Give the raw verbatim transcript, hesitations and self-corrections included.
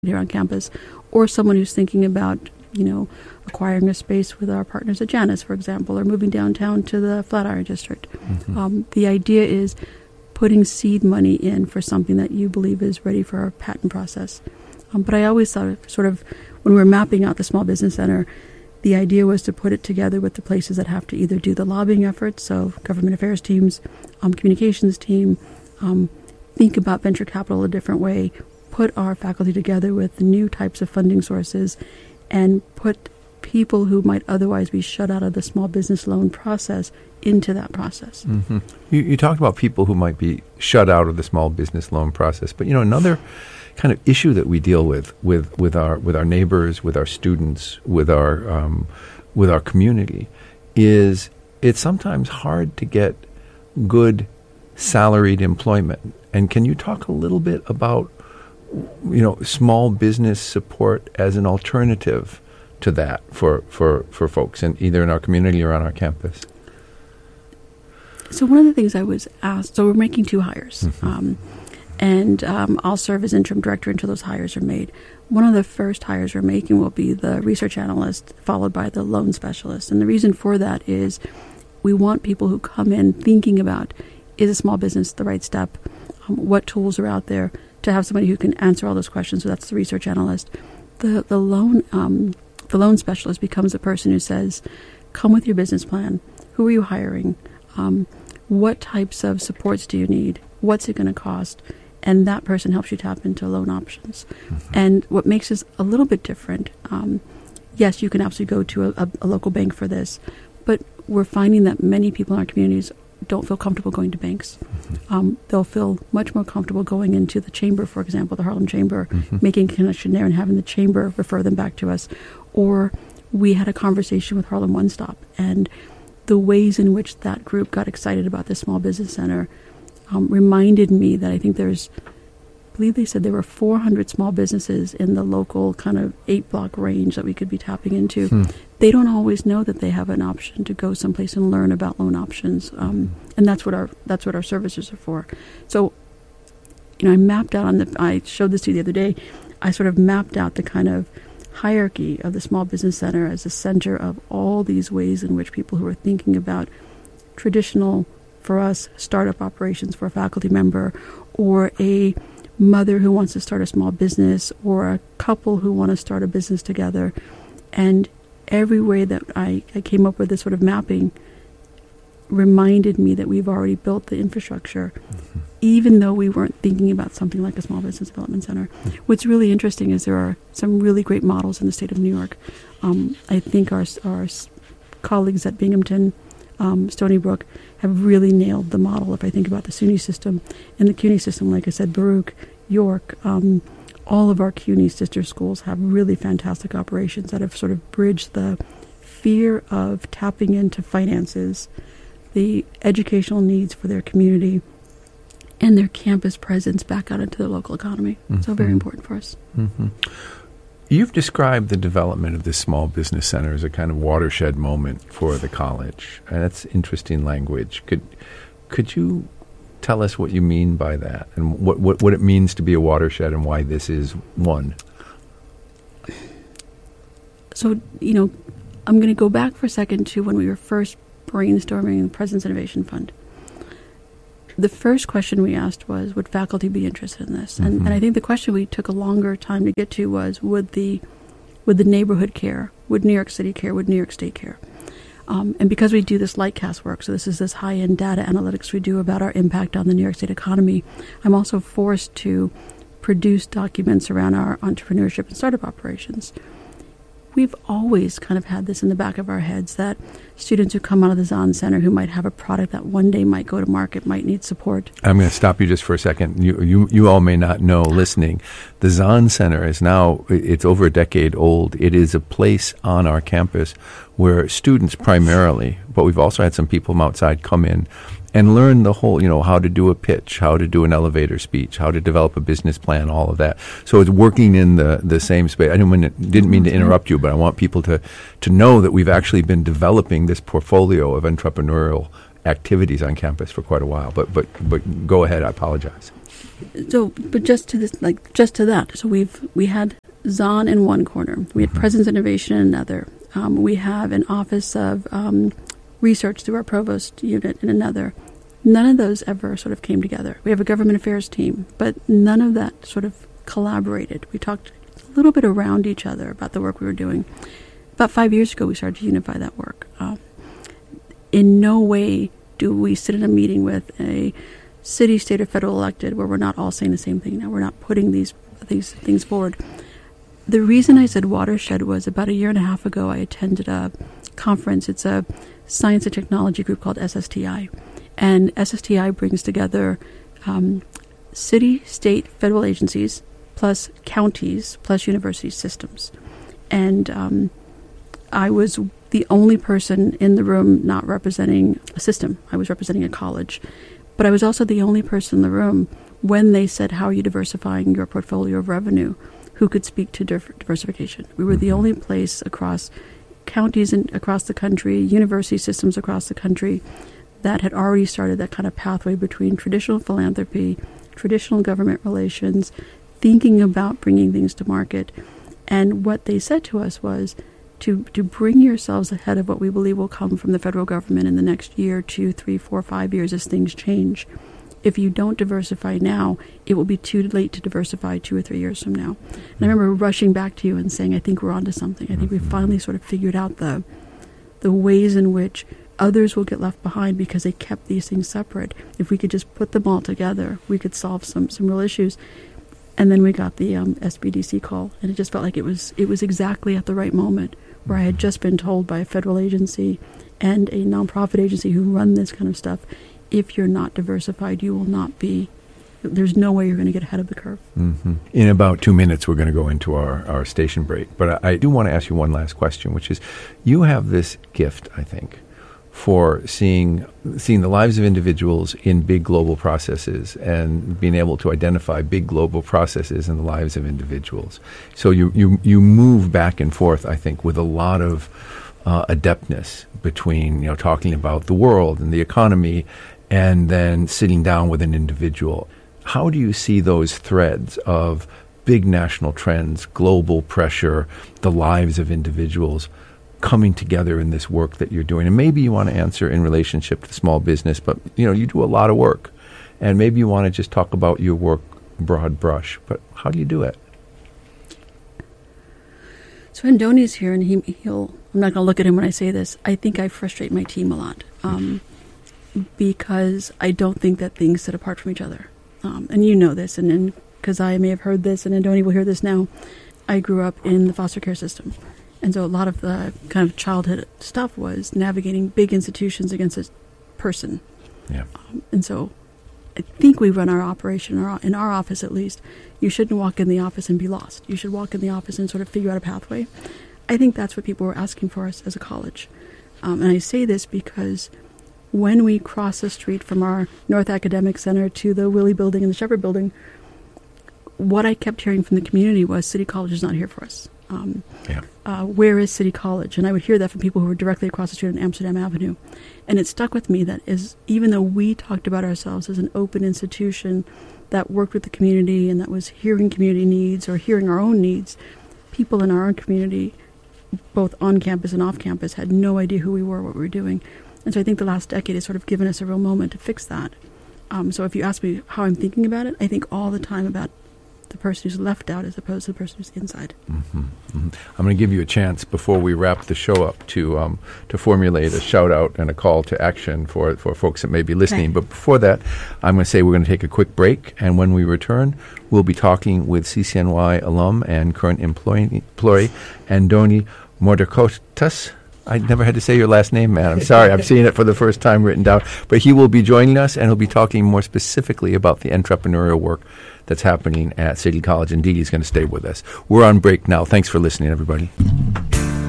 here on campus, or someone who's thinking about, you know, acquiring a space with our partners at Janus, for example, or moving downtown to the Flatiron District. Mm-hmm. Um, the idea is putting seed money in for something that you believe is ready for our patent process. Um, but I always thought, sort of, when we were mapping out the Small Business Center, the idea was to put it together with the places that have to either do the lobbying efforts, so government affairs teams, um, communications team, um, think about venture capital a different way, put our faculty together with new types of funding sources, and put people who might otherwise be shut out of the small business loan process into that process. Mm-hmm. You, you talked about people who might be shut out of the small business loan process, but you know, another kind of issue that we deal with with, with our with our neighbors, with our students, with our um, with our community, is it's sometimes hard to get good salaried employment. And can you talk a little bit about, you know, small business support as an alternative to that for, for, for folks in either in our community or on our campus? So one of the things I was asked, so we're making two hires, mm-hmm. um, and um, I'll serve as interim director until those hires are made. One of the first hires we're making will be the research analyst, followed by the loan specialist. And the reason for that is we want people who come in thinking about, is a small business the right step? Um, what tools are out there? To have somebody who can answer all those questions. So that's the research analyst. The the loan um, the loan specialist becomes the person who says, come with your business plan. Who are you hiring? Um, what types of supports do you need? What's it going to cost? And that person helps you tap into loan options. Mm-hmm. And what makes us a little bit different, um, yes, you can absolutely go to a, a, a local bank for this, but we're finding that many people in our communities don't feel comfortable going to banks. Mm-hmm. Um, they'll feel much more comfortable going into the chamber, for example, the Harlem Chamber, mm-hmm. making a connection there and having the chamber refer them back to us. Or we had a conversation with Harlem One Stop, and the ways in which that group got excited about the Small Business Center um, reminded me that I think there's, I believe they said there were four hundred small businesses in the local kind of eight block range that we could be tapping into. Hmm. They don't always know that they have an option to go someplace and learn about loan options, um, and that's what our that's what our services are for. So, you know, I mapped out on the. I showed this to you the other day. I sort of mapped out the kind of hierarchy of the Small Business Center as the center of all these ways in which people who are thinking about traditional, for us, startup operations for a faculty member, or a mother who wants to start a small business, or a couple who want to start a business together, and every way that I, I came up with this sort of mapping reminded me that we've already built the infrastructure, mm-hmm. even though we weren't thinking about something like a small business development center. Mm-hmm. What's really interesting is there are some really great models in the state of New York. Um, I think our, our colleagues at Binghamton, um, Stony Brook, have really nailed the model. If I think about the SUNY system and the CUNY system, like I said, Baruch, York, um, all of our CUNY sister schools have really fantastic operations that have sort of bridged the fear of tapping into finances, the educational needs for their community, and their campus presence back out into the local economy. Mm-hmm. So very important for us. Mm-hmm. You've described the development of this Small Business Center as a kind of watershed moment for the college, and that's interesting language. Could could you tell us what you mean by that, and what, what, what it means to be a watershed, and why this is one? So, you know, I'm going to go back for a second to when we were first brainstorming the President's Innovation Fund. The first question we asked was, would faculty be interested in this? And, mm-hmm. and I think the question we took a longer time to get to was, would the would the neighborhood care? Would New York City care? Would New York State care? Um, and because we do this Lightcast work, so this is this high-end data analytics we do about our impact on the New York State economy, I'm also forced to produce documents around our entrepreneurship and startup operations. We've always kind of had this in the back of our heads that students who come out of the Zahn Center who might have a product that one day might go to market might need support. I'm going to stop you just for a second. You, you, you all may not know, listening, the Zahn Center is now, it's over a decade old. It is a place on our campus where students primarily, but we've also had some people from outside come in and learn the whole, you know, how to do a pitch, how to do an elevator speech, how to develop a business plan, all of that. So it's working in the, the same space. I didn't mean, to, didn't mean to interrupt you, but I want people to, to know that we've actually been developing this portfolio of entrepreneurial activities on campus for quite a while. But but but go ahead. I apologize. So, but just to this, like just to that. So we've we had Zahn in one corner. We had Presence Innovation in another. Um, we have an office of um, research through our provost unit in another. None of those ever sort of came together. We have a government affairs team, but none of that sort of collaborated. We talked a little bit around each other about the work we were doing. About five years ago, we started to unify that work. Um, in no way do we sit in a meeting with a city, state, or federal elected where we're not all saying the same thing. Now, we're not putting these these things forward. The reason I said watershed was about a year and a half ago, I attended a conference. It's a science and technology group called S S T I. And S S T I brings together um, city, state, federal agencies, plus counties, plus university systems. And um, I was the only person in the room not representing a system. I was representing a college. But I was also the only person in the room when they said, how are you diversifying your portfolio of revenue, who could speak to diver- diversification. We were the only place across counties and across the country, university systems across the country, that had already started that kind of pathway between traditional philanthropy, traditional government relations, thinking about bringing things to market. And what they said to us was to, to bring yourselves ahead of what we believe will come from the federal government in the next year, two, three, four, five years as things change. If you don't diversify now, it will be too late to diversify two or three years from now. And I remember rushing back to you and saying, I think we're onto something. I think we finally sort of figured out the the ways in which others will get left behind because they kept these things separate. If we could just put them all together, we could solve some, some real issues. And then we got the um, S B D C call, and it just felt like it was it was exactly at the right moment, where I had just been told by a federal agency and a nonprofit agency who run this kind of stuff, if you're not diversified, you will not be, there's no way you're going to get ahead of the curve. Mm-hmm. In about two minutes, we're going to go into our, our station break. But I, I do want to ask you one last question, which is, you have this gift, I think, for seeing seeing the lives of individuals in big global processes and being able to identify big global processes in the lives of individuals. So you, you, you move back and forth, I think, with a lot of uh, adeptness between, you know, talking about the world and the economy and then sitting down with an individual. How do you see those threads of big national trends, global pressure, the lives of individuals coming together in this work that you're doing? And maybe you want to answer in relationship to small business, but you know, you do a lot of work. And maybe you want to just talk about your work broad brush, but how do you do it? So Andoni's here, and he, he'll, I'm not going to look at him when I say this. I think I frustrate my team a lot um, because I don't think that things sit apart from each other. Um, and you know this, and because I may have heard this, and Andoni will hear this now. I grew up in the foster care system. And so a lot of the kind of childhood stuff was navigating big institutions against a person. Yeah. Um, and so I think we run our operation, or in our office at least, you shouldn't walk in the office and be lost. You should walk in the office and sort of figure out a pathway. I think that's what people were asking for us as a college. Um, and I say this because when we cross the street from our North Academic Center to the Willie Building and the Shepherd Building, what I kept hearing from the community was City College is not here for us. Um, yeah. uh, where is City College? And I would hear that from people who were directly across the street on Amsterdam Avenue. And it stuck with me that is, even though we talked about ourselves as an open institution that worked with the community and that was hearing community needs or hearing our own needs, people in our own community, both on campus and off campus, had no idea who we were, what we were doing. And so I think the last decade has sort of given us a real moment to fix that. Um, so if you ask me how I'm thinking about it, I think all the time about the person who's left out as opposed to the person who's inside. Mm-hmm, mm-hmm. I'm going to give you a chance before we wrap the show up to um, to formulate a shout out and a call to action for, for folks that may be listening. Okay. But before that, I'm going to say we're going to take a quick break, and when we return, we'll be talking with C C N Y alum and current employee, employee Andoni Morderkotas. I never had to say your last name, man. I'm sorry. I'm seeing it for the first time written down. But he will be joining us, and he'll be talking more specifically about the entrepreneurial work that's happening at City College. Indeed, he's going to stay with us. We're on break now. Thanks for listening, everybody.